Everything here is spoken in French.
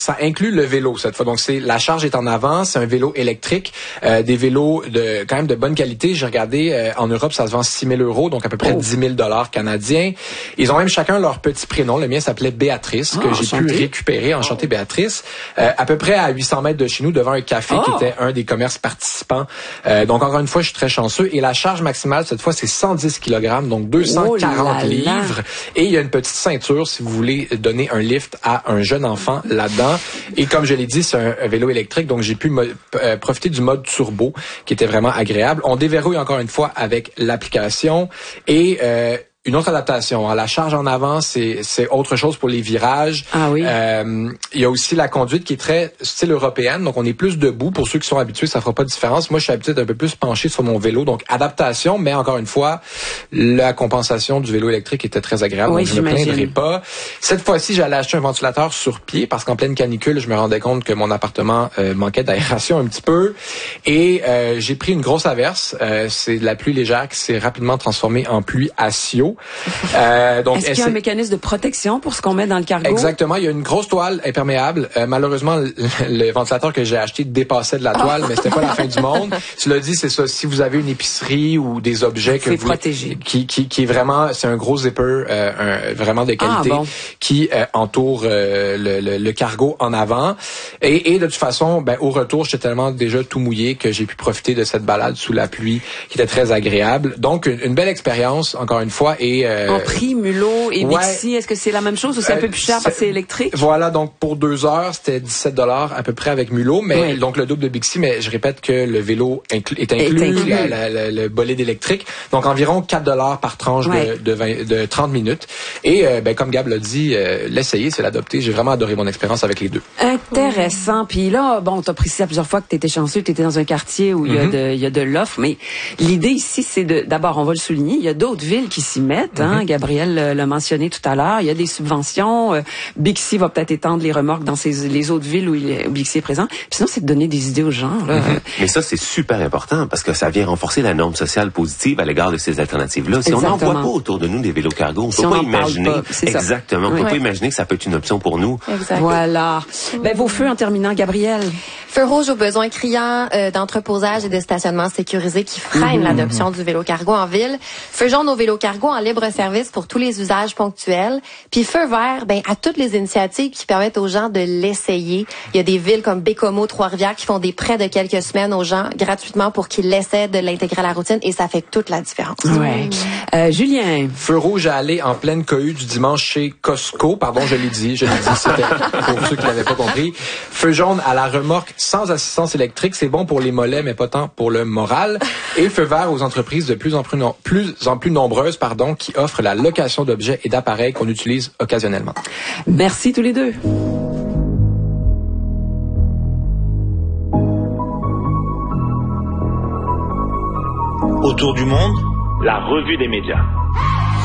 Ça inclut le vélo cette fois. Donc la charge est en avant, c'est un vélo électrique, des vélos de quand même de bonne qualité. J'ai regardé en Europe, ça se vend 6 000 €, donc à peu près 10 000 $ canadiens. Ils ont même chacun leur petit prénom. Le mien s'appelait Béatrice, que j'ai pu récupérer. Enchantée Béatrice, à peu près à 800 mètres de chez nous, devant un café qui était un des commerces participants. Donc encore une fois, je suis très chanceux. Et la charge maximale cette fois, c'est 110 kg, donc 240 livres. Et il y a une petite ceinture si vous voulez donner un lift à un jeune enfant là-dedans. Et comme je l'ai dit, c'est un vélo électrique, donc j'ai pu profiter du mode turbo, qui était vraiment agréable. On déverrouille encore une fois avec l'application et une autre adaptation. La charge en avant, c'est autre chose pour les virages. Ah oui. Il y a aussi la conduite qui est très style européenne, donc on est plus debout. Pour ceux qui sont habitués, ça fera pas de différence. Moi, je suis habitué d'un peu plus penché sur mon vélo, donc adaptation, mais encore une fois, la compensation du vélo électrique était très agréable, oui, donc je me plaindrai pas. Cette fois-ci, j'allais acheter un ventilateur sur pied parce qu'en pleine canicule, je me rendais compte que mon appartement manquait d'aération un petit peu. Et j'ai pris une grosse averse. C'est de la pluie légère qui s'est rapidement transformée en pluie à Sio. Donc, est-ce qu'il y a un mécanisme de protection pour ce qu'on met dans le cargo? Exactement. Il y a une grosse toile imperméable. Malheureusement, le ventilateur que j'ai acheté dépassait de la toile, mais c'était pas la fin du monde. Cela dit, c'est ça. Si vous avez une épicerie ou des objets que vous protégé, qui est vraiment, c'est un gros zipper, vraiment de qualité, qui entoure le cargo en avant. Et de toute façon, au retour, j'étais tellement déjà tout mouillé que j'ai pu profiter de cette balade sous la pluie qui était très agréable. Donc, une belle expérience, encore une fois. Et en prix, Mulot et Bixi, est-ce que c'est la même chose ou c'est un peu plus cher parce que c'est électrique? Voilà, donc pour 2 heures, c'était 17 $ à peu près avec Mulot, mais donc le double de Bixi, mais je répète que le vélo est inclus. Le bolide électrique. Donc environ 4 $ par tranche de 30 minutes. Et comme Gab l'a dit, l'essayer, c'est l'adopter. J'ai vraiment adoré mon expérience avec les deux. Intéressant. Puis là, t'as précisé plusieurs fois que t'étais chanceux, t'étais dans un quartier où il y a de l'offre, mais l'idée ici, c'est d'abord, on va le souligner, il y a d'autres villes qui s'y mettent. Gabriel l'a mentionné tout à l'heure. Il y a des subventions. Bixi va peut-être étendre les remorques dans les autres villes où Bixi est présent. Puis sinon, c'est de donner des idées aux gens. Là. Mais ça, c'est super important parce que ça vient renforcer la norme sociale positive à l'égard de ces alternatives-là. Si on n'en voit pas autour de nous des vélos cargo, on ne peut pas imaginer. Exactement. On peut pas imaginer que ça peut être une option pour nous. Exact. Voilà. Vos feux en terminant, Gabriel. Feu rouge aux besoins criants d'entreposage et de stationnement sécurisé qui freinent l'adoption du vélo cargo en ville. Feu jaune au vélo cargo en libre service pour tous les usages ponctuels. Puis feu vert, à toutes les initiatives qui permettent aux gens de l'essayer. Il y a des villes comme Bécomo, Trois-Rivières qui font des prêts de quelques semaines aux gens gratuitement pour qu'ils l'essaient de l'intégrer à la routine et ça fait toute la différence. Ouais. Julien. Feu rouge à aller en pleine cohue du dimanche chez Costco. Pardon, je l'ai dit, c'était pour ceux qui l'avaient pas compris. Feu jaune à la remorque sans assistance électrique, c'est bon pour les mollets, mais pas tant pour le moral. Et feu vert aux entreprises de plus en plus nombreuses, qui offrent la location d'objets et d'appareils qu'on utilise occasionnellement. Merci tous les deux. Autour du monde, la revue des médias.